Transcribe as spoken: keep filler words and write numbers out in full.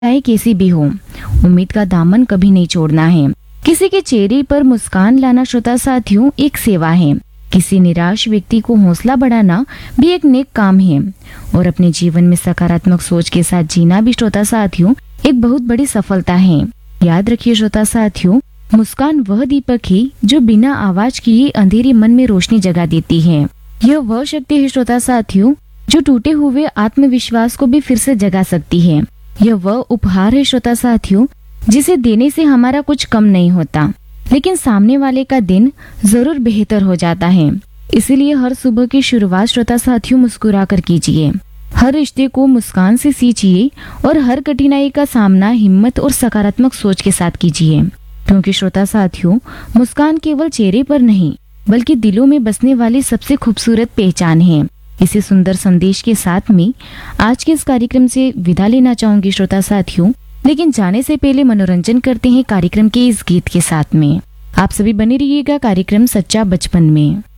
चाहे कैसी भी हो, उम्मीद का दामन कभी नहीं छोड़ना है। किसी के चेहरे पर मुस्कान लाना श्रोता साथियों एक सेवा है। किसी निराश व्यक्ति को हौसला बढ़ाना भी एक नेक काम है। और अपने जीवन में सकारात्मक सोच के साथ जीना भी श्रोता साथियों एक बहुत बड़ी सफलता है। याद रखिए श्रोता साथियों, मुस्कान वह दीपक है जो बिना आवाज किए अंधेरे मन में रोशनी जगा देती है। यह वह शक्ति है श्रोता साथियों जो टूटे हुए आत्मविश्वास को भी फिर से जगा सकती है। यह वह उपहार है श्रोता साथियों जिसे देने से हमारा कुछ कम नहीं होता, लेकिन सामने वाले का दिन जरूर बेहतर हो जाता है। इसीलिए हर सुबह की शुरुआत श्रोता साथियों मुस्कुरा कर कीजिए। हर रिश्ते को मुस्कान से सींचिए और हर कठिनाई का सामना हिम्मत और सकारात्मक सोच के साथ कीजिए। क्योंकि श्रोता साथियों, मुस्कान केवल चेहरे पर नहीं बल्कि दिलों में बसने वाली सबसे खूबसूरत पहचान है। इसी सुंदर संदेश के साथ में आज के इस कार्यक्रम से विदा लेना चाहूंगी श्रोता साथियों, लेकिन जाने से पहले मनोरंजन करते हैं कार्यक्रम के इस गीत के साथ में। आप सभी बने रहिएगा कार्यक्रम सच्चा बचपन में।